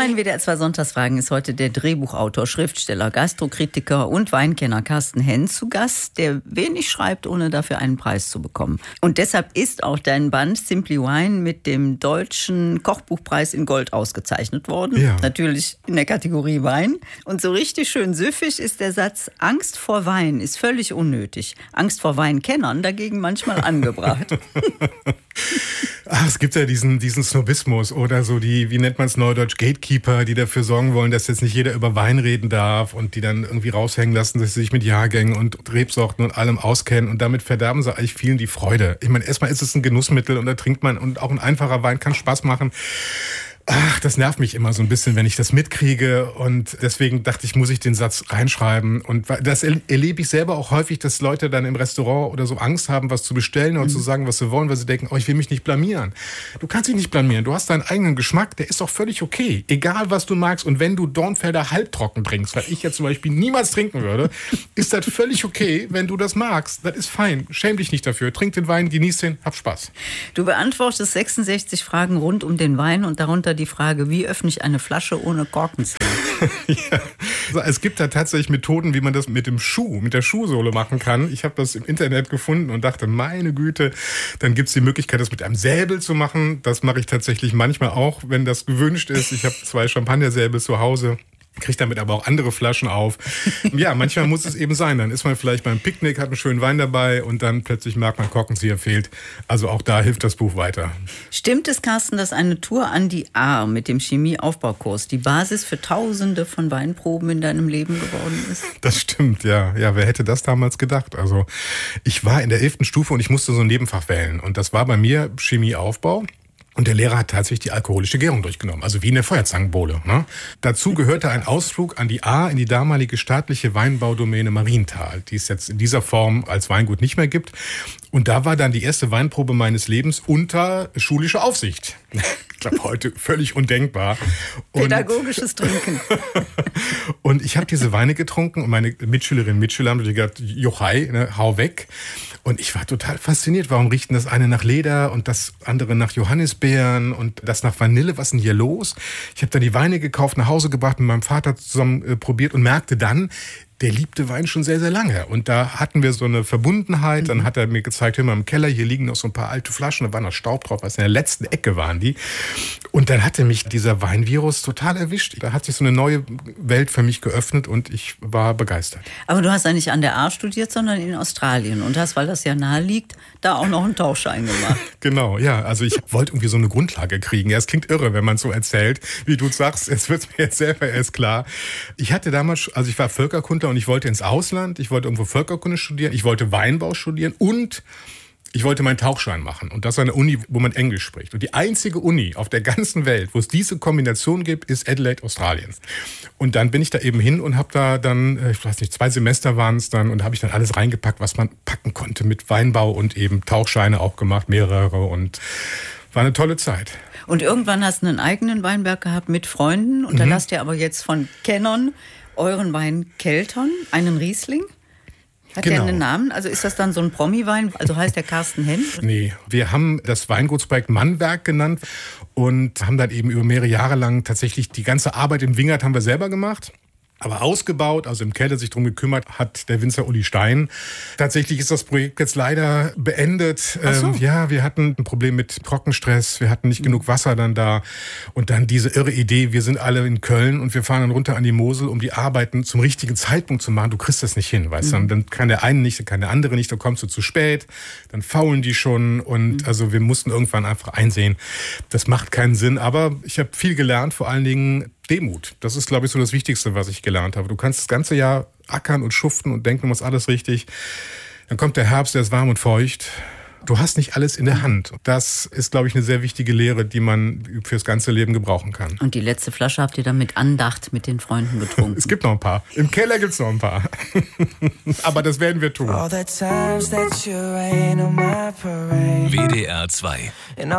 meinen WDR 2 Sonntagsfragen ist heute der Drehbuchautor, Schriftsteller, Gastrokritiker und Weinkenner Carsten Henn zu Gast, der wenig schreibt, ohne dafür einen Preis zu bekommen. Und deshalb ist auch dein Band Simply Wine mit dem Deutschen Kochbuchpreis in Gold ausgezeichnet worden. Ja. Natürlich in der Kategorie Wein. Und so richtig schön süffig ist der Satz: Angst vor Wein ist völlig unnötig. Angst vor Weinkennern dagegen manchmal angebracht. Ach, es gibt ja diesen Snobismus oder so wie nennt man es neudeutsch, Gatekeeper, die dafür sorgen wollen, dass jetzt nicht jeder über Wein reden darf und die dann irgendwie raushängen lassen, dass sie sich mit Jahrgängen und Rebsorten und allem auskennen, und damit verderben sie eigentlich vielen die Freude. Ich meine, erstmal ist es ein Genussmittel und da trinkt man, und auch ein einfacher Wein kann Spaß machen. Ach, das nervt mich immer so ein bisschen, wenn ich das mitkriege, und deswegen dachte ich, muss ich den Satz reinschreiben. Und das erlebe ich selber auch häufig, dass Leute dann im Restaurant oder so Angst haben, was zu bestellen oder zu sagen, was sie wollen, weil sie denken, oh, ich will mich nicht blamieren. Du kannst dich nicht blamieren, du hast deinen eigenen Geschmack, der ist doch völlig okay, egal was du magst. Und wenn du Dornfelder halbtrocken trinkst, weil ich ja zum Beispiel niemals trinken würde, ist das völlig okay, wenn du das magst. Das ist fein, schäm dich nicht dafür, trink den Wein, genieß den, hab Spaß. Du beantwortest 66 Fragen rund um den Wein und darunter die Frage, wie öffne ich eine Flasche ohne Korken zu? Ja. Also es gibt da tatsächlich Methoden, wie man das mit der Schuhsohle machen kann. Ich habe das im Internet gefunden und dachte, meine Güte, dann gibt es die Möglichkeit, das mit einem Säbel zu machen. Das mache ich tatsächlich manchmal auch, wenn das gewünscht ist. Ich habe 2 Champagnersäbel zu Hause. Kriegt damit aber auch andere Flaschen auf. Ja, manchmal muss es eben sein. Dann ist man vielleicht beim Picknick, hat einen schönen Wein dabei und dann plötzlich merkt man, Korkenzieher fehlt. Also auch da hilft das Buch weiter. Stimmt es, Carsten, dass eine Tour an die Ahr mit dem Chemieaufbaukurs die Basis für Tausende von Weinproben in deinem Leben geworden ist? Das stimmt, ja. Ja, wer hätte das damals gedacht? Also ich war in der 11. Stufe und ich musste so ein Nebenfach wählen. Und das war bei mir Chemieaufbau. Und der Lehrer hat tatsächlich die alkoholische Gärung durchgenommen, also wie in der Feuerzangenbowle. Ne? Dazu gehörte ein Ausflug an die Ahr in die damalige staatliche Weinbaudomäne Marienthal, die es jetzt in dieser Form als Weingut nicht mehr gibt. Und da war dann die erste Weinprobe meines Lebens unter schulischer Aufsicht. Ich glaube, heute völlig undenkbar. Pädagogisches Trinken. Und ich habe diese Weine getrunken und meine Mitschülerinnen und Mitschüler haben gesagt, Jochai, ne, hau weg. Und ich war total fasziniert. Warum riechten das eine nach Leder und das andere nach Johannisbeeren und das nach Vanille? Was ist denn hier los? Ich habe dann die Weine gekauft, nach Hause gebracht, mit meinem Vater zusammen probiert und merkte dann, der liebte Wein schon sehr, sehr lange. Und da hatten wir so eine Verbundenheit. Dann hat er mir gezeigt, hör mal, im Keller, hier liegen noch so ein paar alte Flaschen, da war noch Staub drauf, also in der letzten Ecke waren die. Und dann hatte mich dieser Weinvirus total erwischt. Da hat sich so eine neue Welt für mich geöffnet und ich war begeistert. Aber du hast ja nicht an der Ahr studiert, sondern in Australien und hast, weil das ja nahe liegt, da auch noch einen Tauchschein gemacht. Genau, ja. Also ich wollte irgendwie so eine Grundlage kriegen. Ja, es klingt irre, wenn man es so erzählt, wie du sagst. Es wird mir jetzt selber erst klar. Ich hatte damals, also ich war Völkerkundler und ich wollte ins Ausland. Ich wollte irgendwo Völkerkunde studieren. Ich wollte Weinbau studieren und ich wollte meinen Tauchschein machen. Und das an einer Uni, wo man Englisch spricht. Und die einzige Uni auf der ganzen Welt, wo es diese Kombination gibt, ist Adelaide, Australien. Und dann bin ich da eben hin und habe da dann, ich weiß nicht, 2 Semester waren es dann, und da habe ich dann alles reingepackt, was man packen konnte mit Weinbau und eben Tauchscheine auch gemacht, mehrere, und war eine tolle Zeit. Und irgendwann hast du einen eigenen Weinberg gehabt mit Freunden und da lasst ihr aber jetzt von Kennern euren Wein keltern, einen Riesling. Hat der einen Namen? Also ist das dann so ein Promi-Wein? Also heißt der Carsten Henn? Nee, wir haben das Weingutsprojekt Mannwerk genannt und haben dann eben über mehrere Jahre lang tatsächlich die ganze Arbeit im Wingert haben wir selber gemacht. Aber ausgebaut, also im Keller sich drum gekümmert, hat der Winzer Uli Stein. Tatsächlich ist das Projekt jetzt leider beendet. Ach so. Ja, wir hatten ein Problem mit Trockenstress, wir hatten nicht genug Wasser dann da. Und dann diese irre Idee, wir sind alle in Köln und wir fahren dann runter an die Mosel, um die Arbeiten zum richtigen Zeitpunkt zu machen. Du kriegst das nicht hin, weißt du. Dann kann der eine nicht, dann kann der andere nicht, dann kommst du zu spät, dann faulen die schon. Und also wir mussten irgendwann einfach einsehen, das macht keinen Sinn. Aber ich habe viel gelernt, vor allen Dingen Demut. Das ist, glaube ich, so das Wichtigste, was ich gelernt habe. Du kannst das ganze Jahr ackern und schuften und denken, du machst alles richtig. Dann kommt der Herbst, der ist warm und feucht. Du hast nicht alles in der Hand. Das ist, glaube ich, eine sehr wichtige Lehre, die man fürs ganze Leben gebrauchen kann. Und die letzte Flasche habt ihr dann mit Andacht mit den Freunden getrunken? Es gibt noch ein paar. Im Keller gibt es noch ein paar. Aber das werden wir tun. WDR 2